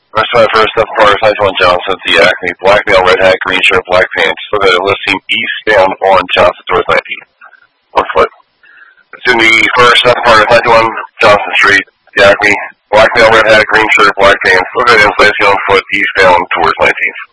Rest of my first step part is 91 Johnson at the Acme. Black male, red hat, green shirt, black pants. Look at it, listing eastbound on Johnson towards 19. 1 foot. It's in the first step part of 91 Johnson Street, the Acme. Black male, red hat, green shirt, black pants. Look at it, placing on foot eastbound towards 19th.